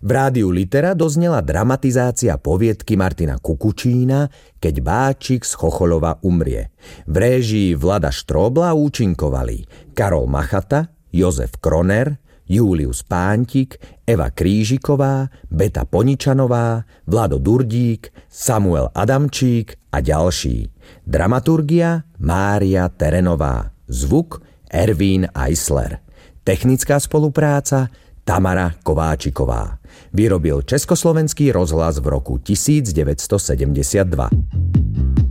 V rádiu Litera doznela dramatizácia poviedky Martina Kukučína Keď Báčik z Chocholova umrie. V réžii Vlada Štróbla účinkovali Karol Machata, Jozef Kroner, Julius Pántik, Eva Krížiková, Beta Poničanová, Vlado Durdík, Samuel Adamčík a ďalší. Dramaturgia Mária Terenová. Zvuk Ervín Eisler. Technická spolupráca Tamara Kováčiková. Vyrobil Československý rozhlas v roku 1972.